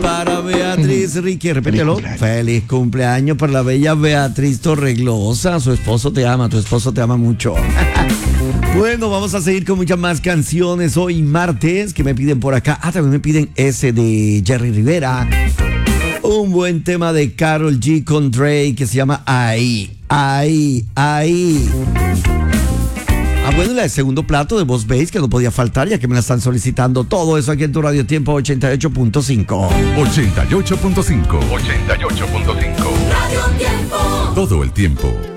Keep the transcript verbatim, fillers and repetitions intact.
para Beatriz Ricky. Repítelo. Feliz cumpleaños. Feliz cumpleaños para la bella Beatriz Torreglosa. Su esposo te ama, tu esposo te ama mucho. Bueno, vamos a seguir con muchas más canciones hoy martes que me piden por acá. Ah, también me piden ese de Jerry Rivera. Un buen tema de Karol G con Drake que se llama Ahí, Ahí, Ahí. Ah, bueno, y la de segundo plato de Boss Bass que no podía faltar ya que me la están solicitando. Todo eso aquí en tu Radio Tiempo ochenta y ocho punto cinco. ochenta y ocho punto cinco. ochenta y ocho punto cinco. Radio Tiempo. Todo el tiempo.